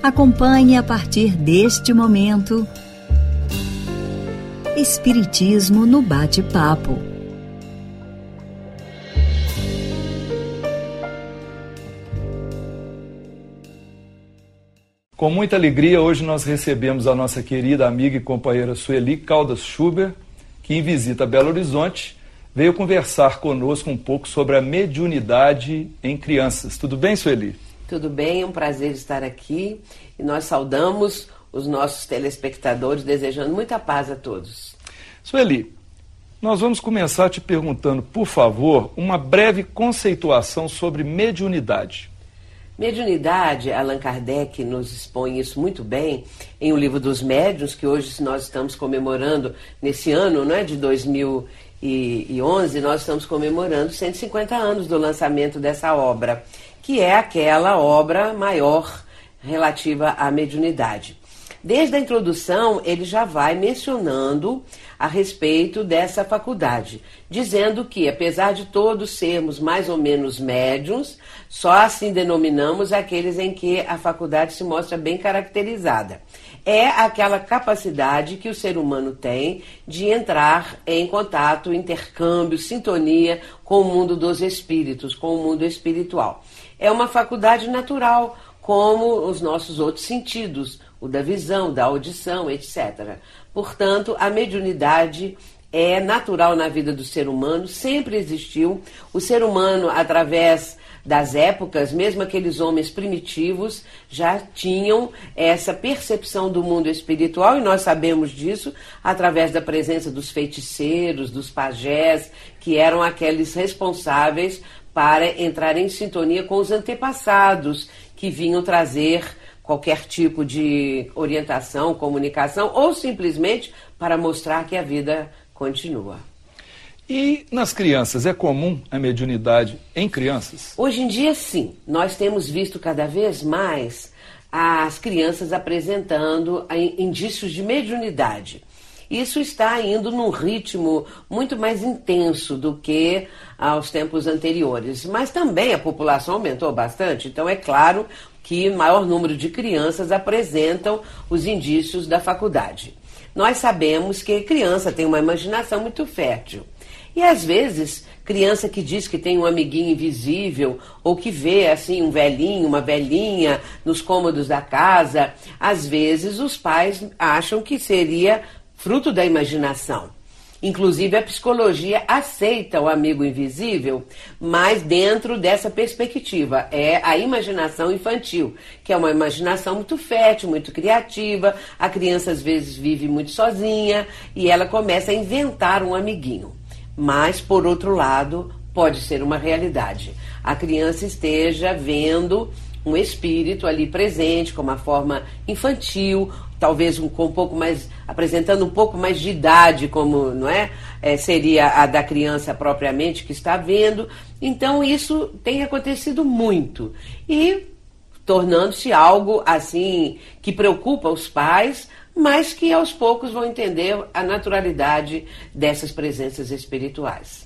Acompanhe a partir deste momento Espiritismo no Bate-Papo. Com muita alegria, hoje nós recebemos a nossa querida amiga e companheira Sueli Caldas Schubert, que em visita a Belo Horizonte veio conversar conosco um pouco sobre a mediunidade em crianças. Tudo bem, Sueli? Tudo bem, é um prazer estar aqui e nós saudamos os nossos telespectadores, desejando muita paz a todos. Sueli, nós vamos começar te perguntando, por favor, uma breve conceituação sobre mediunidade. Mediunidade, Allan Kardec nos expõe isso muito bem em O Livro dos Médiuns, que hoje nós estamos comemorando nesse ano, né, de 2011, nós estamos comemorando 150 anos do lançamento dessa obra, que é aquela obra maior relativa à mediunidade. Desde a introdução, ele já vai mencionando a respeito dessa faculdade, dizendo que, apesar de todos sermos mais ou menos médiuns, só assim denominamos aqueles em que a faculdade se mostra bem caracterizada. É aquela capacidade que o ser humano tem de entrar em contato, intercâmbio, sintonia com o mundo dos espíritos, com o mundo espiritual. É uma faculdade natural, como os nossos outros sentidos, o da visão, da audição, etc. Portanto, a mediunidade é natural na vida do ser humano, sempre existiu. O ser humano, através das épocas, mesmo aqueles homens primitivos, já tinham essa percepção do mundo espiritual, e nós sabemos disso através da presença dos feiticeiros, dos pajés, que eram aqueles responsáveis para entrar em sintonia com os antepassados, que vinham trazer qualquer tipo de orientação, comunicação, ou simplesmente para mostrar que a vida continua. E nas crianças, é comum a mediunidade em crianças? Hoje em dia, sim. Nós temos visto cada vez mais as crianças apresentando indícios de mediunidade. Isso está indo num ritmo muito mais intenso do que aos tempos anteriores. Mas também a população aumentou bastante, então é claro que maior número de crianças apresentam os indícios da faculdade. Nós sabemos que criança tem uma imaginação muito fértil. E às vezes, criança que diz que tem um amiguinho invisível, ou que vê assim um velhinho, uma velhinha nos cômodos da casa, às vezes os pais acham que seria fruto da imaginação. Inclusive a psicologia aceita o amigo invisível, mas dentro dessa perspectiva, é a imaginação infantil, que é uma imaginação muito fértil, muito criativa. A criança às vezes vive muito sozinha e ela começa a inventar um amiguinho. Mas, por outro lado, pode ser uma realidade. A criança esteja vendo um espírito ali presente, com uma forma infantil, talvez com um pouco mais, apresentando um pouco mais de idade, como não é? Seria a da criança propriamente que está vendo. Então isso tem acontecido muito e tornando-se algo assim que preocupa os pais, mas que aos poucos vão entender a naturalidade dessas presenças espirituais.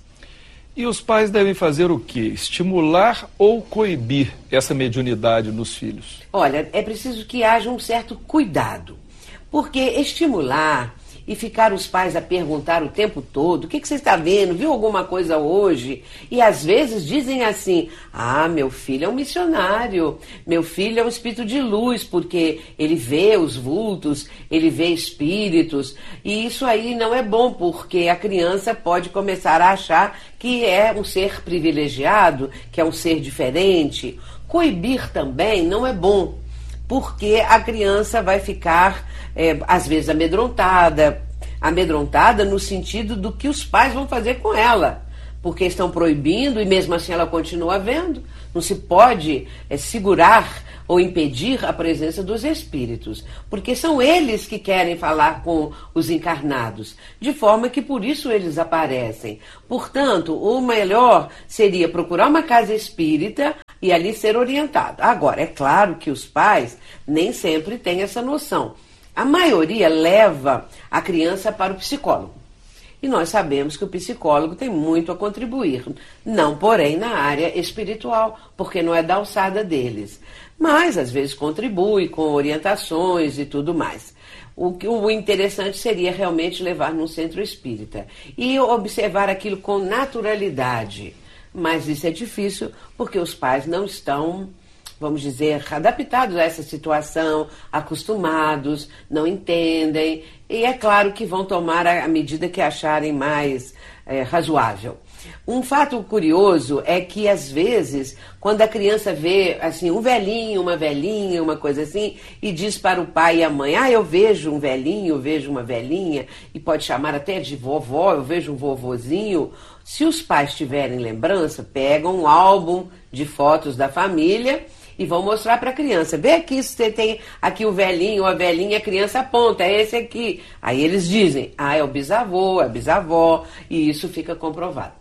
E os pais devem fazer o quê? Estimular ou coibir essa mediunidade nos filhos? Olha, é preciso que haja um certo cuidado, porque estimular e ficar os pais a perguntar o tempo todo, o que você está vendo, viu alguma coisa hoje? E às vezes dizem assim, meu filho é um missionário, meu filho é um espírito de luz, porque ele vê os vultos, ele vê espíritos, e isso aí não é bom, porque a criança pode começar a achar que é um ser privilegiado, que é um ser diferente. Coibir também não é bom, porque a criança vai ficar, às vezes, amedrontada no sentido do que os pais vão fazer com ela, porque estão proibindo e mesmo assim ela continua vendo. Não se pode segurar ou impedir a presença dos espíritos, porque são eles que querem falar com os encarnados, de forma que por isso eles aparecem. Portanto, o melhor seria procurar uma casa espírita e ali ser orientado. Agora, é claro que os pais nem sempre têm essa noção. A maioria leva a criança para o psicólogo. E nós sabemos que o psicólogo tem muito a contribuir, não, porém, na área espiritual, porque não é da alçada deles. Mas, às vezes, contribui com orientações e tudo mais. O interessante seria realmente levar num centro espírita e observar aquilo com naturalidade. Mas isso é difícil porque os pais não estão, vamos dizer, adaptados a essa situação, acostumados, não entendem. E é claro que vão tomar a medida que acharem mais razoável. Um fato curioso é que, às vezes, quando a criança vê assim, um velhinho, uma velhinha, uma coisa assim, e diz para o pai e a mãe, eu vejo um velhinho, eu vejo uma velhinha, e pode chamar até de vovó, eu vejo um vovozinho. Se os pais tiverem lembrança, pegam um álbum de fotos da família e vão mostrar para a criança. Vê aqui se você tem aqui o velhinho ou a velhinha, a criança aponta, é esse aqui. Aí eles dizem, é o bisavô, é a bisavó, e isso fica comprovado.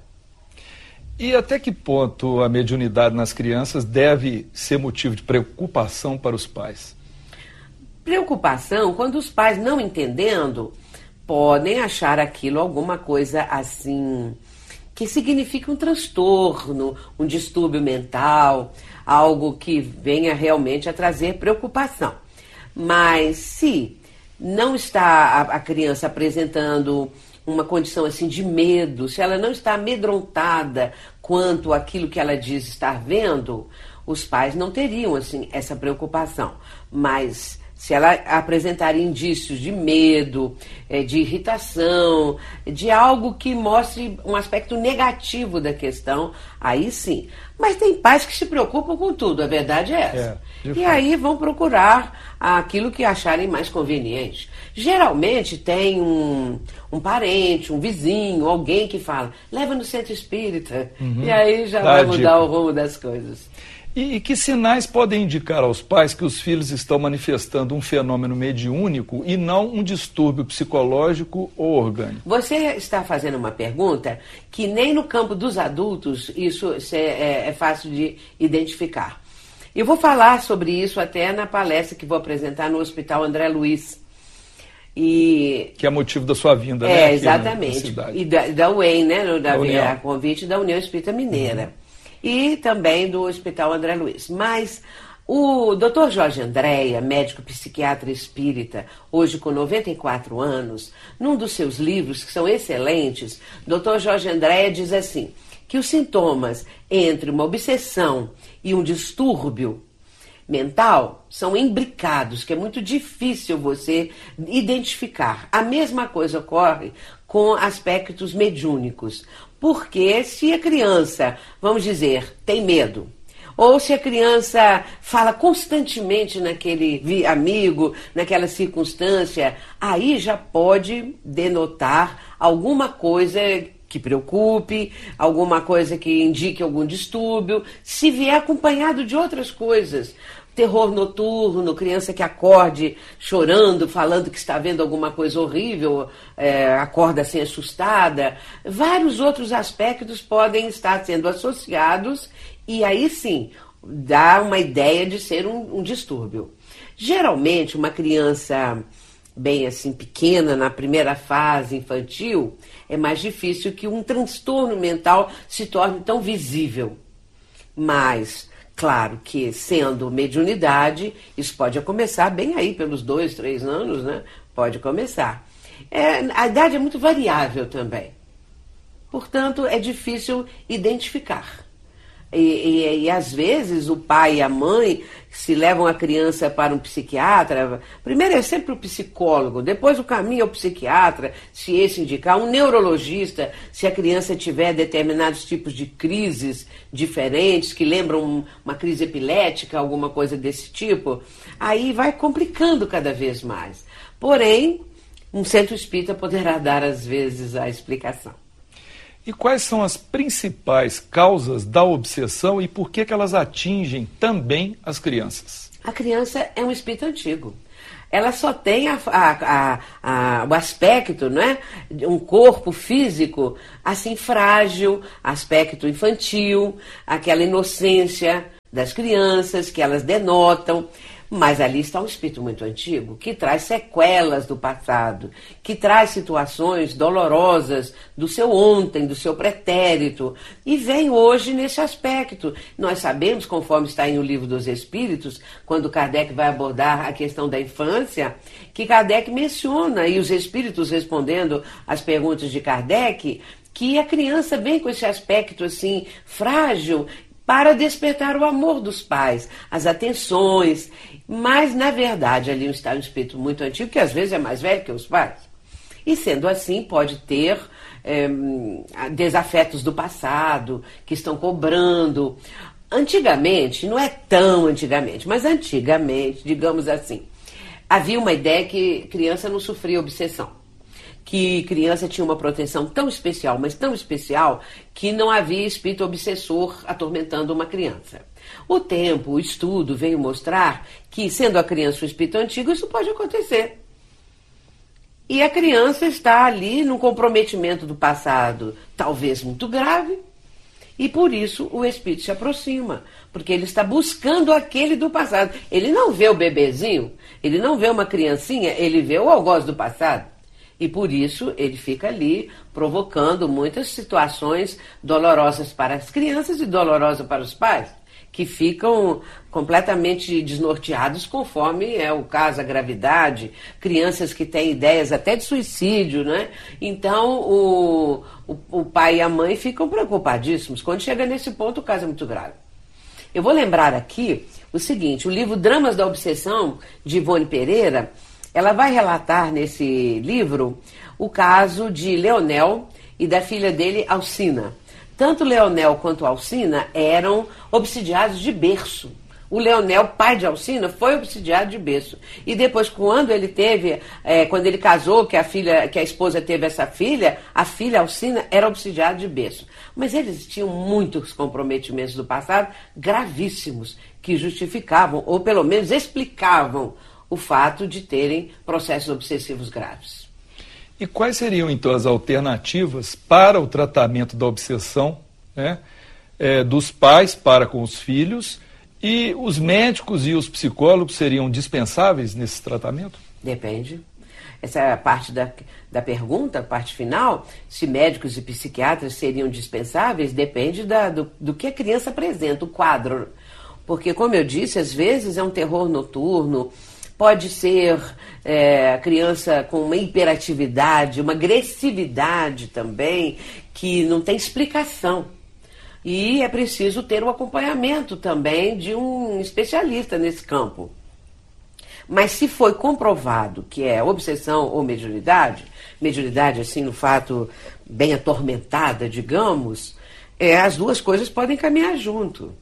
E até que ponto a mediunidade nas crianças deve ser motivo de preocupação para os pais? Preocupação, quando os pais, não entendendo, podem achar aquilo alguma coisa assim, que significa um transtorno, um distúrbio mental, algo que venha realmente a trazer preocupação. Mas se não está a criança apresentando uma condição assim de medo, se ela não está amedrontada quanto àquilo que ela diz estar vendo, os pais não teriam assim essa preocupação. Mas se ela apresentar indícios de medo, de irritação, de algo que mostre um aspecto negativo da questão, aí sim. Mas tem pais que se preocupam com tudo, a verdade é essa. E aí vão procurar aquilo que acharem mais conveniente. Geralmente tem um parente, um vizinho, alguém que fala, leva no centro espírita, e aí já vai mudar o rumo das coisas. E que sinais podem indicar aos pais que os filhos estão manifestando um fenômeno mediúnico e não um distúrbio psicológico ou orgânico? Você está fazendo uma pergunta que nem no campo dos adultos isso é fácil de identificar. Eu vou falar sobre isso até na palestra que vou apresentar no Hospital André Luiz. Que é motivo da sua vinda, né? Exatamente. E da UEM, né? A convite da União Espírita Mineira. E também do Hospital André Luiz. Mas o Dr. Jorge Andréa, médico psiquiatra espírita, hoje com 94 anos, num dos seus livros, que são excelentes, Dr. Jorge Andréa diz assim, que os sintomas entre uma obsessão e um distúrbio mental são imbricados, que é muito difícil você identificar. A mesma coisa ocorre com aspectos mediúnicos. Porque se a criança, vamos dizer, tem medo, ou se a criança fala constantemente naquele amigo, naquela circunstância, aí já pode denotar alguma coisa que preocupe, alguma coisa que indique algum distúrbio, se vier acompanhado de outras coisas. Terror noturno, criança que acorde chorando, falando que está vendo alguma coisa horrível, acorda assim assustada. Vários outros aspectos podem estar sendo associados e aí sim dá uma ideia de ser um distúrbio. Geralmente uma criança bem assim pequena, na primeira fase infantil, é mais difícil que um transtorno mental se torne tão visível. Mas claro que, sendo mediunidade, isso pode começar bem aí, pelos 2, 3 anos, né? Pode começar. A idade é muito variável também. Portanto, é difícil identificar. E às vezes o pai e a mãe, se levam a criança para um psiquiatra, primeiro é sempre o psicólogo, depois o caminho é o psiquiatra, se esse indicar, um neurologista, se a criança tiver determinados tipos de crises diferentes, que lembram uma crise epilética, alguma coisa desse tipo, aí vai complicando cada vez mais. Porém, um centro espírita poderá dar às vezes a explicação. E quais são as principais causas da obsessão e por que elas atingem também as crianças? A criança é um espírito antigo. Ela só tem o aspecto, não é? Um corpo físico assim frágil, aspecto infantil, aquela inocência das crianças que elas denotam. Mas ali está um espírito muito antigo, que traz sequelas do passado, que traz situações dolorosas do seu ontem, do seu pretérito, e vem hoje nesse aspecto. Nós sabemos, conforme está em O Livro dos Espíritos, quando Kardec vai abordar a questão da infância, que Kardec menciona, e os espíritos respondendo às perguntas de Kardec, que a criança vem com esse aspecto assim, frágil, para despertar o amor dos pais, as atenções. Mas, na verdade, ali está um espírito muito antigo, que às vezes é mais velho que os pais. E, sendo assim, pode ter desafetos do passado, que estão cobrando. Antigamente, não é tão antigamente, mas antigamente, digamos assim, havia uma ideia que criança não sofria obsessão. Que criança tinha uma proteção tão especial, mas tão especial, que não havia espírito obsessor atormentando uma criança. O tempo, o estudo veio mostrar que, sendo a criança um espírito antigo, isso pode acontecer. E a criança está ali num comprometimento do passado, talvez muito grave, e por isso o espírito se aproxima, porque ele está buscando aquele do passado. Ele não vê o bebezinho, ele não vê uma criancinha, ele vê o algoz do passado. E por isso ele fica ali provocando muitas situações dolorosas para as crianças e dolorosas para os pais, que ficam completamente desnorteados conforme é o caso, a gravidade, crianças que têm ideias até de suicídio, né? Então o pai e a mãe ficam preocupadíssimos. Quando chega nesse ponto, o caso é muito grave. Eu vou lembrar aqui o seguinte, o livro Dramas da Obsessão, de Ivone Pereira, ela vai relatar nesse livro o caso de Leonel e da filha dele, Alcina. Tanto Leonel quanto Alcina eram obsidiados de berço. O Leonel, pai de Alcina, foi obsidiado de berço. E depois, quando ele casou, que a esposa teve essa filha, a filha Alcina era obsidiada de berço. Mas eles tinham muitos comprometimentos do passado gravíssimos, que justificavam, ou pelo menos explicavam, o fato de terem processos obsessivos graves. E quais seriam, então, as alternativas para o tratamento da obsessão, né, dos pais para com os filhos, e os médicos e os psicólogos seriam dispensáveis nesse tratamento? Depende. Essa é a parte da pergunta, a parte final, se médicos e psiquiatras seriam dispensáveis, depende do que a criança apresenta, o quadro. Porque, como eu disse, às vezes é um terror noturno, pode ser criança com uma hiperatividade, uma agressividade também, que não tem explicação. E é preciso ter o acompanhamento também de um especialista nesse campo. Mas se foi comprovado que é obsessão ou mediunidade assim, no fato bem atormentada, digamos, as duas coisas podem caminhar junto.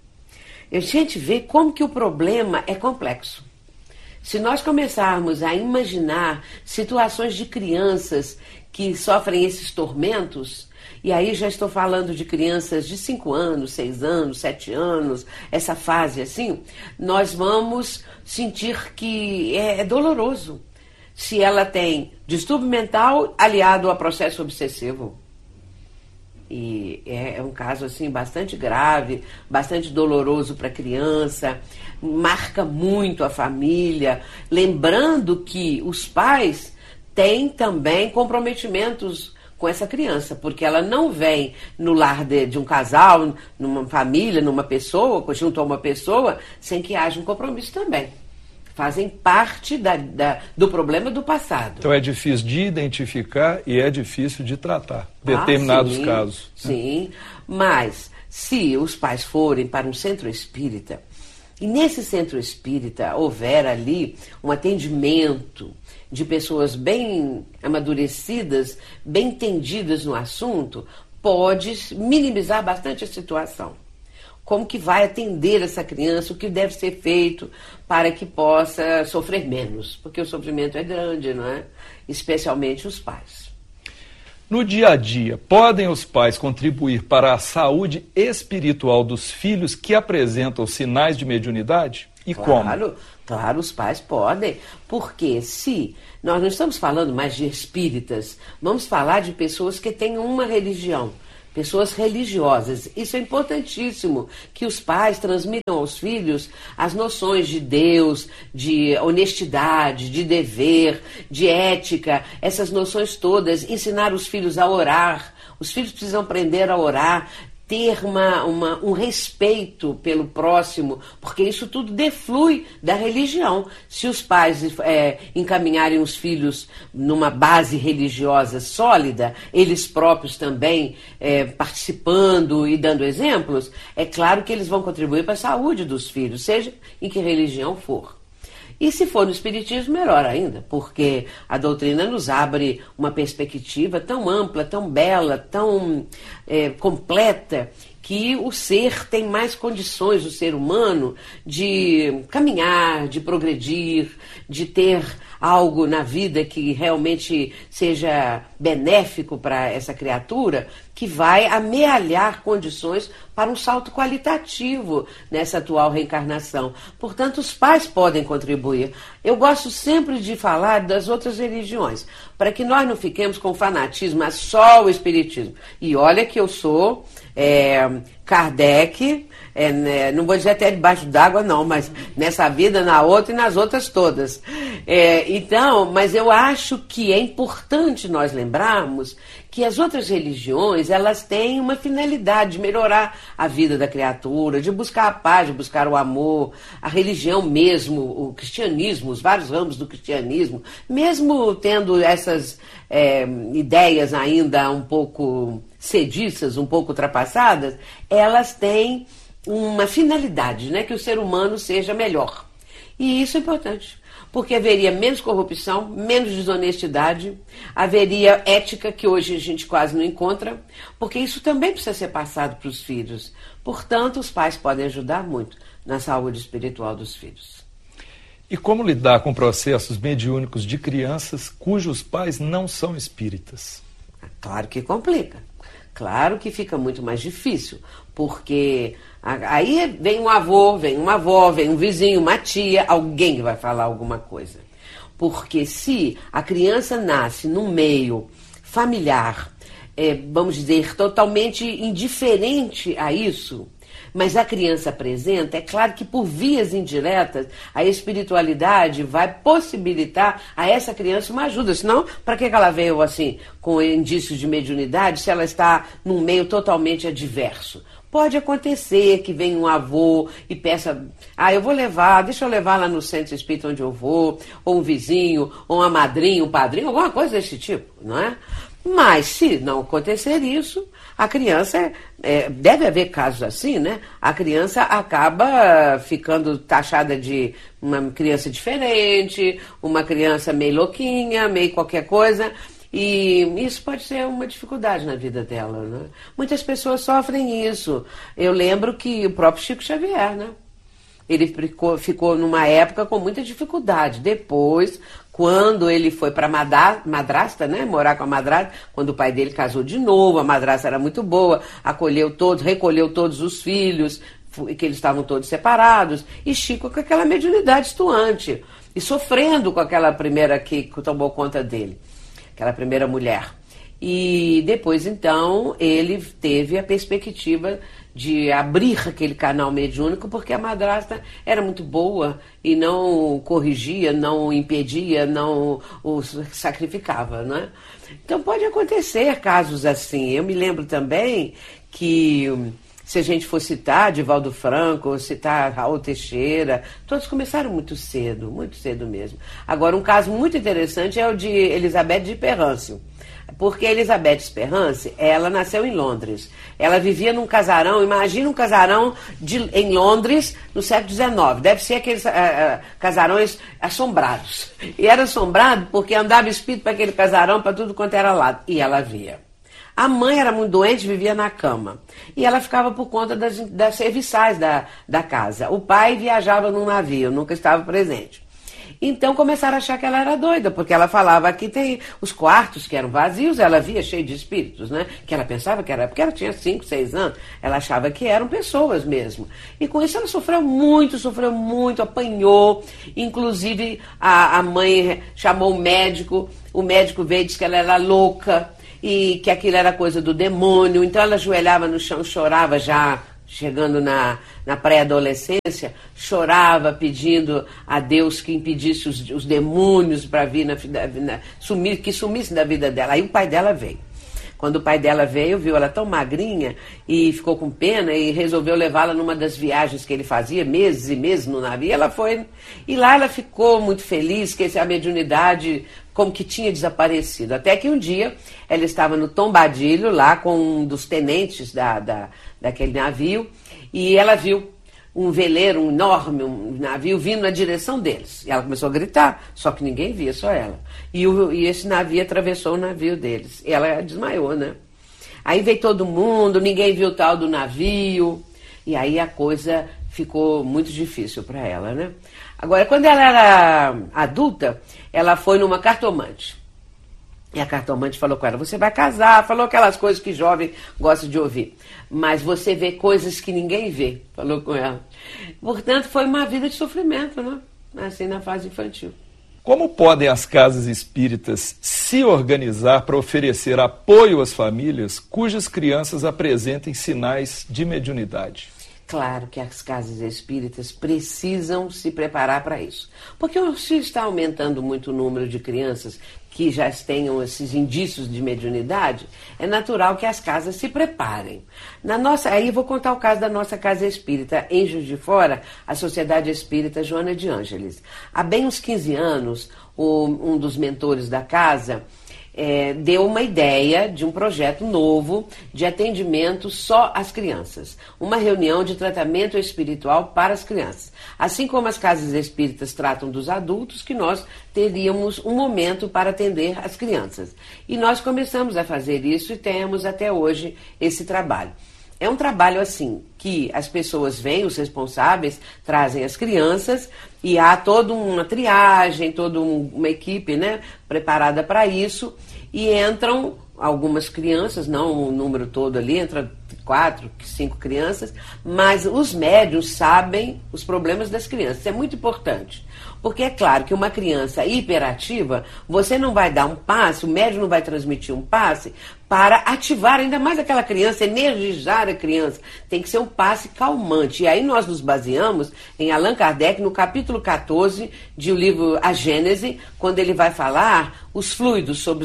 A gente vê como que o problema é complexo. Se nós começarmos a imaginar situações de crianças que sofrem esses tormentos, e aí já estou falando de crianças de 5 anos, 6 anos, 7 anos, essa fase assim, nós vamos sentir que é doloroso. Se ela tem distúrbio mental aliado a processo obsessivo. E é um caso assim bastante grave, bastante doloroso para a criança, marca muito a família, lembrando que os pais têm também comprometimentos com essa criança, porque ela não vem no lar de um casal, numa família, numa pessoa, junto a uma pessoa, sem que haja um compromisso também. Fazem parte do problema do passado. Então é difícil de identificar e é difícil de tratar determinados casos. Sim, mas se os pais forem para um centro espírita, e nesse centro espírita houver ali um atendimento de pessoas bem amadurecidas, bem entendidas no assunto, pode minimizar bastante a situação. Como que vai atender essa criança, o que deve ser feito para que possa sofrer menos, porque o sofrimento é grande, não é? Especialmente os pais. No dia a dia, podem os pais contribuir para a saúde espiritual dos filhos que apresentam sinais de mediunidade? E como? Claro, os pais podem, porque se nós não estamos falando mais de espíritas, vamos falar de pessoas que têm uma religião, pessoas religiosas. Isso é importantíssimo, que os pais transmitam aos filhos as noções de Deus, de honestidade, de dever, de ética, essas noções todas, ensinar os filhos a orar. Os filhos precisam aprender a orar, ter um respeito pelo próximo, porque isso tudo deflui da religião. Se os pais encaminharem os filhos numa base religiosa sólida, eles próprios também participando e dando exemplos, é claro que eles vão contribuir para a saúde dos filhos, seja em que religião for. E se for no Espiritismo, melhor ainda, porque a doutrina nos abre uma perspectiva tão ampla, tão bela, tão completa, que o ser tem mais condições, o ser humano, de caminhar, de progredir, de ter algo na vida que realmente seja benéfico para essa criatura, que vai amealhar condições para um salto qualitativo nessa atual reencarnação. Portanto, os pais podem contribuir. Eu gosto sempre de falar das outras religiões, para que nós não fiquemos com fanatismo, mas só o Espiritismo. E olha que eu sou Kardec, não vou dizer até debaixo d'água não, mas nessa vida, na outra e nas outras todas. Então, mas eu acho que é importante nós lembrarmos que as outras religiões, elas têm uma finalidade de melhorar a vida da criatura, de buscar a paz, de buscar o amor. A religião mesmo, o cristianismo, os vários ramos do cristianismo, mesmo tendo essas ideias ainda um pouco sediças, um pouco ultrapassadas, elas têm uma finalidade, né, que o ser humano seja melhor. E isso é importante, porque haveria menos corrupção, menos desonestidade, haveria ética que hoje a gente quase não encontra, porque isso também precisa ser passado para os filhos. Portanto, os pais podem ajudar muito na saúde espiritual dos filhos. E como lidar com processos mediúnicos de crianças cujos pais não são espíritas? Claro que complica. Claro que fica muito mais difícil, porque aí vem um avô, vem uma avó, vem um vizinho, uma tia, alguém que vai falar alguma coisa. Porque se a criança nasce num meio familiar, vamos dizer, totalmente indiferente a isso, mas a criança apresenta, é claro que por vias indiretas, a espiritualidade vai possibilitar a essa criança uma ajuda. Senão, para que ela veio assim, com indícios de mediunidade, se ela está num meio totalmente adverso? Pode acontecer que venha um avô e peça, eu vou levar, deixa eu levar lá no centro espírita onde eu vou, ou um vizinho, ou uma madrinha, um padrinho, alguma coisa desse tipo, não é? Mas, se não acontecer isso, a criança, deve haver casos assim, né? A criança acaba ficando taxada de uma criança diferente, uma criança meio louquinha, meio qualquer coisa, e isso pode ser uma dificuldade na vida dela, né? Muitas pessoas sofrem isso. Eu lembro que o próprio Chico Xavier, né? Ele ficou numa época com muita dificuldade. Depois, quando ele foi para madrasta, né, morar com a madrasta, quando o pai dele casou de novo, a madrasta era muito boa, recolheu todos os filhos, que eles estavam todos separados, e Chico com aquela mediunidade estuante, e sofrendo com aquela primeira que tomou conta dele, aquela primeira mulher. E depois, então, ele teve a perspectiva de abrir aquele canal mediúnico, porque a madrasta era muito boa e não corrigia, não impedia, não o sacrificava, né? Então pode acontecer casos assim. Eu me lembro também que, se a gente for citar Divaldo Franco, citar Raul Teixeira, todos começaram muito cedo mesmo. Agora, um caso muito interessante é o de Elizabeth de Perrance. Porque a Elizabeth Sperance, ela nasceu em Londres. Ela vivia num casarão, imagina um casarão em Londres no século XIX. Deve ser aqueles casarões assombrados. E era assombrado porque andava espírito para aquele casarão, para tudo quanto era lado. E ela via. A mãe era muito doente, vivia na cama. E ela ficava por conta das serviçais da casa. O pai viajava num navio, nunca estava presente. Então começaram a achar que ela era doida, porque ela falava que tem os quartos que eram vazios, ela via cheio de espíritos, né? Que ela pensava que era, porque ela tinha 5, 6 anos, ela achava que eram pessoas mesmo. E com isso ela sofreu muito, apanhou. Inclusive a mãe chamou o médico veio e disse que ela era louca. e que aquilo era coisa do demônio. Então ela ajoelhava no chão, chorava já, chegando na pré-adolescência, chorava pedindo a Deus que impedisse os demônios para vir, que sumisse da vida dela. Aí o pai dela veio. Quando o pai dela veio, viu ela tão magrinha e ficou com pena e resolveu levá-la numa das viagens que ele fazia, meses e meses no navio. Ela foi, e lá ela ficou muito feliz, que a mediunidade como que tinha desaparecido. Até que um dia ela estava no Tombadilho, lá com um dos tenentes daquele navio, e ela viu um veleiro, um enorme navio vindo na direção deles. E ela começou a gritar, só que ninguém via, só ela. E esse navio atravessou o navio deles. E ela desmaiou, né? Aí veio todo mundo, ninguém viu o tal do navio. E aí a coisa ficou muito difícil para ela, né? Agora, quando ela era adulta, ela foi numa cartomante. E a cartomante falou com ela, você vai casar, falou aquelas coisas que jovem gosta de ouvir. Mas você vê coisas que ninguém vê, falou com ela. Portanto, foi uma vida de sofrimento, né? Assim, na fase infantil. Como podem as casas espíritas se organizar para oferecer apoio às famílias cujas crianças apresentem sinais de mediunidade? Claro que as casas espíritas precisam se preparar para isso. Porque se está aumentando muito o número de crianças que já tenham esses indícios de mediunidade, é natural que as casas se preparem. Aí eu vou contar o caso da nossa casa espírita, em Juiz de Fora, a Sociedade Espírita Joana de Ângeles. Há bem uns 15 anos, um dos mentores da casa deu uma ideia de um projeto novo de atendimento só às crianças. Uma reunião de tratamento espiritual para as crianças. Assim como as casas espíritas tratam dos adultos, que nós teríamos um momento para atender as crianças. E nós começamos a fazer isso e temos até hoje esse trabalho. É um trabalho assim, que as pessoas vêm, os responsáveis, trazem as crianças e há toda uma triagem, toda uma equipe, né, preparada para isso e entram algumas crianças, não o número todo ali, entra 4, 5 crianças, mas os médiuns sabem os problemas das crianças, isso é muito importante. Porque é claro que uma criança hiperativa, você não vai dar um passe, o médium não vai transmitir um passe para ativar ainda mais aquela criança, energizar a criança. Tem que ser um passe calmante. E aí nós nos baseamos em Allan Kardec, no capítulo 14 do livro A Gênese, quando ele vai falar os fluidos, sobre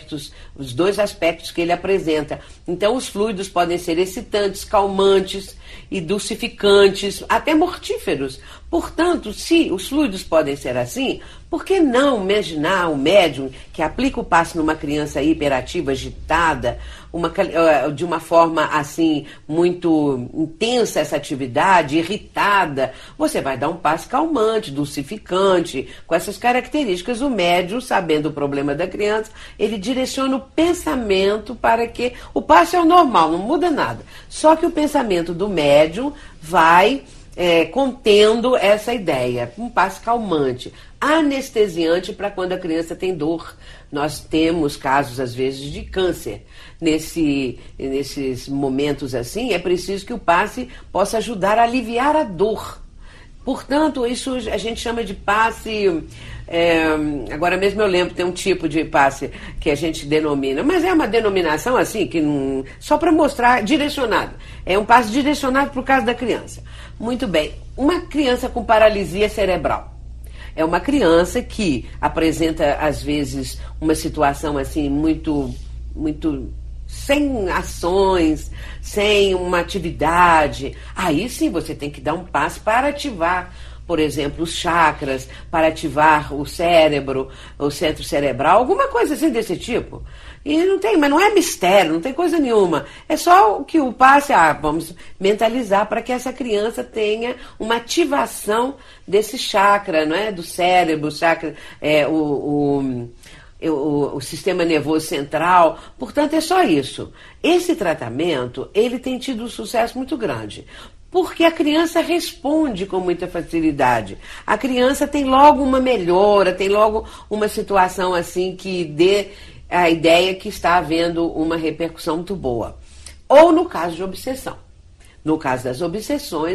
os 2 aspectos que ele apresenta. Então os fluidos podem ser excitantes, calmantes e dulcificantes, até mortíferos. Portanto, se os fluidos podem ser assim, por que não imaginar o médium que aplica o passe numa criança hiperativa, agitada, de uma forma assim, muito intensa essa atividade, irritada? Você vai dar um passe calmante, dulcificante, com essas características. O médium, sabendo o problema da criança, ele direciona o pensamento para que... O passe é o normal, não muda nada. Só que o pensamento do médium vai... contendo essa ideia, um passe calmante, anestesiante para quando a criança tem dor. Nós temos casos, às vezes, de câncer. Nesses momentos assim, é preciso que o passe possa ajudar a aliviar a dor. Portanto, isso a gente chama de passe... agora mesmo eu lembro, tem um tipo de passe que a gente denomina, mas é uma denominação assim, que não, só para mostrar, direcionado. É um passe direcionado para o caso da criança. Muito bem, uma criança com paralisia cerebral. É uma criança que apresenta, às vezes, uma situação assim, muito sem ações, sem uma atividade. Aí sim você tem que dar um passe para ativar, por exemplo, os chakras, para ativar o cérebro, o centro cerebral, alguma coisa assim desse tipo. E não tem, mas não é mistério, não tem coisa nenhuma. É só o que o passe, vamos mentalizar para que essa criança tenha uma ativação desse chakra, não é? Do cérebro, o chakra, o sistema nervoso central. Portanto, é só isso. Esse tratamento, ele tem tido um sucesso muito grande. Porque a criança responde com muita facilidade. A criança tem logo uma melhora, tem logo uma situação assim que dê a ideia que está havendo uma repercussão muito boa. Ou no caso de obsessão. No caso das obsessões,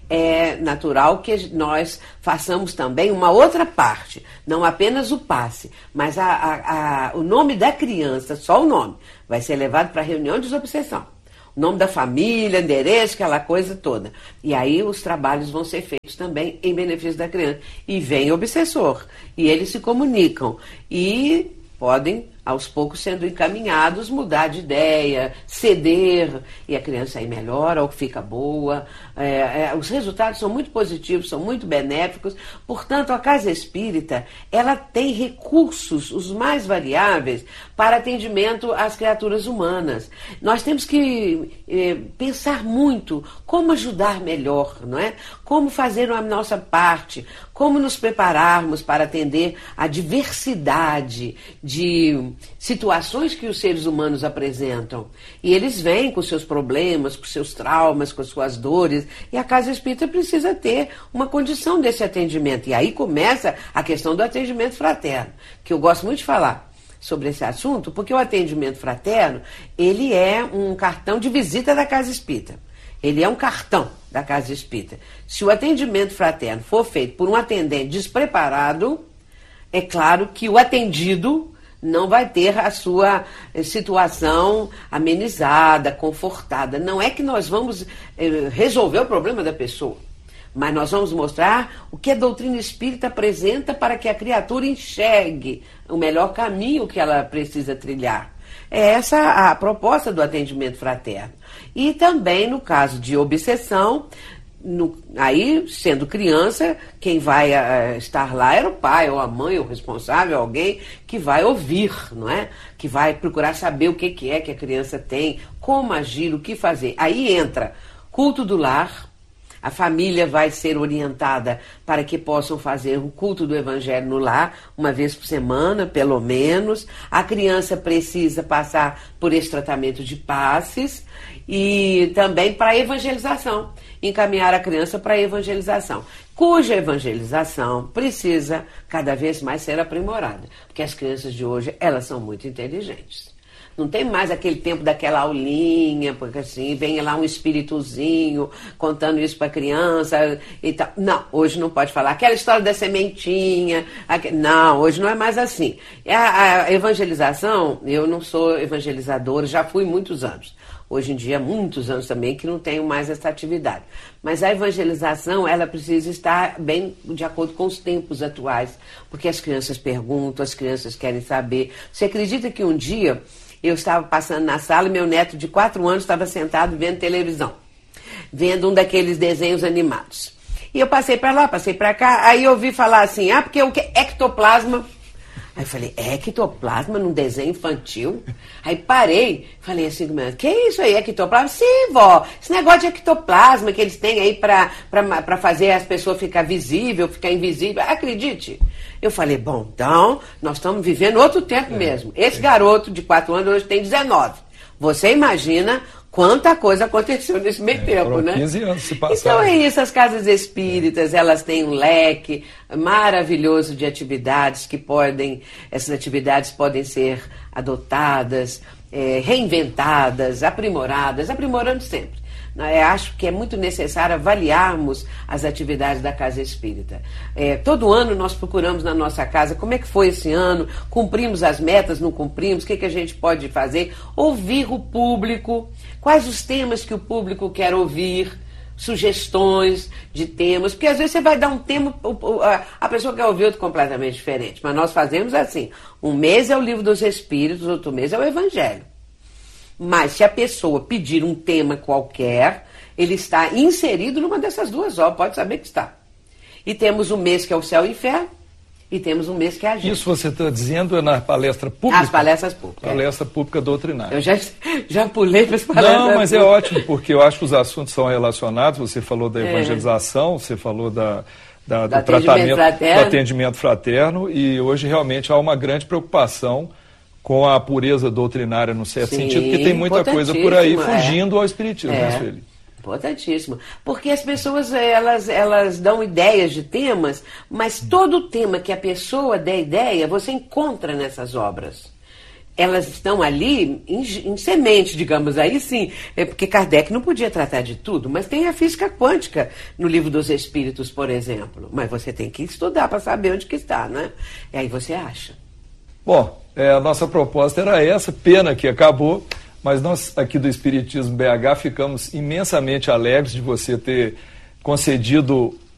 é natural que nós façamos também uma outra parte, não apenas o passe, mas o nome da criança, só o nome, vai ser levado para a reunião de desobsessão. O nome da família, endereço, aquela coisa toda. E aí os trabalhos vão ser feitos também em benefício da criança. E vem o obsessor, e eles se comunicam, e podem, aos poucos, sendo encaminhados, mudar de ideia, ceder, e a criança aí melhora ou fica boa. Os resultados são muito positivos, são muito benéficos. Portanto, a Casa Espírita, ela tem recursos, os mais variáveis, para atendimento às criaturas humanas. Nós temos que pensar muito como ajudar melhor, não é? Como fazer a nossa parte, como nos prepararmos para atender a diversidade de situações que os seres humanos apresentam. E eles vêm com seus problemas, com seus traumas, com suas dores, e a Casa Espírita precisa ter uma condição desse atendimento. E aí começa a questão do atendimento fraterno, que eu gosto muito de falar sobre esse assunto, porque o atendimento fraterno, ele é um cartão de visita da Casa Espírita. Ele é um cartão da Casa Espírita. Se o atendimento fraterno for feito por um atendente despreparado, é claro que o atendido não vai ter a sua situação amenizada, confortada. Não é que nós vamos resolver o problema da pessoa, mas nós vamos mostrar o que a doutrina espírita apresenta para que a criatura enxergue o melhor caminho que ela precisa trilhar. É essa a proposta do atendimento fraterno. E também no caso de obsessão, aí, sendo criança, quem vai estar lá era o pai, ou a mãe, ou o responsável, alguém que vai ouvir, não é? Que vai procurar saber o que é que a criança tem, como agir, o que fazer. Aí entra culto do lar. A família vai ser orientada para que possam fazer o culto do Evangelho no lar, uma vez por semana, pelo menos. A criança precisa passar por esse tratamento de passes e também para a evangelização, encaminhar a criança para a evangelização, cuja evangelização precisa cada vez mais ser aprimorada, porque as crianças de hoje, elas são muito inteligentes. Não tem mais aquele tempo daquela aulinha, porque assim, vem lá um espíritozinho contando isso para a criança e tal. Não, hoje não pode falar. Aquela história da sementinha. Não, hoje não é mais assim. A evangelização, eu não sou evangelizadora, já fui muitos anos. Hoje em dia, muitos anos também, que não tenho mais essa atividade. Mas a evangelização, ela precisa estar bem de acordo com os tempos atuais, porque as crianças perguntam, as crianças querem saber. Você acredita que um dia eu estava passando na sala e meu neto de 4 anos estava sentado vendo televisão, vendo um daqueles desenhos animados. E eu passei para lá, passei para cá, aí eu ouvi falar assim, porque o que é ectoplasma? Aí eu falei, ectoplasma num desenho infantil? Aí parei, falei assim, que é isso aí, ectoplasma? Sim, vó, esse negócio de ectoplasma que eles têm aí para fazer as pessoas ficar visível, ficar invisível, acredite. Eu falei, bom, então, nós estamos vivendo outro tempo mesmo. Esse garoto de 4 anos hoje tem 19. Você imagina quanta coisa aconteceu nesse meio tempo, né? 15 anos se passaram. Então é isso, as casas espíritas, elas têm um leque maravilhoso de atividades essas atividades podem ser adotadas, reinventadas, aprimorando sempre. Eu acho que é muito necessário avaliarmos as atividades da Casa Espírita. Todo ano nós procuramos na nossa casa como é que foi esse ano, cumprimos as metas, não cumprimos, o que a gente pode fazer, ouvir o público, quais os temas que o público quer ouvir, sugestões de temas, porque às vezes você vai dar um tema, a pessoa quer ouvir outro completamente diferente, mas nós fazemos assim, um mês é o Livro dos Espíritos, outro mês é o Evangelho. Mas se a pessoa pedir um tema qualquer, ele está inserido numa dessas duas obras, pode saber que está. E temos um mês que é o Céu e o Inferno, e temos um mês que é a gente. Isso você está dizendo é na palestra pública? As palestras públicas. Palestra pública doutrinária. Eu já pulei para as palestras Não, mas públicas. é ótimo, porque eu acho que os assuntos são relacionados. Você falou da evangelização, você falou do tratamento, do atendimento fraterno, e hoje realmente há uma grande preocupação com a pureza doutrinária no certo sentido, porque tem muita coisa por aí fugindo ao espiritismo, né, Sueli? Importantíssimo. Porque as pessoas, elas dão ideias de temas, mas todo tema que a pessoa der ideia, você encontra nessas obras. elas estão ali em semente, digamos, aí sim, porque Kardec não podia tratar de tudo, mas tem a física quântica no Livro dos Espíritos, por exemplo. Mas você tem que estudar para saber onde que está, né? E aí você acha. Bom, a nossa proposta era essa, pena que acabou, mas nós aqui do Espiritismo BH ficamos imensamente alegres de você ter concedido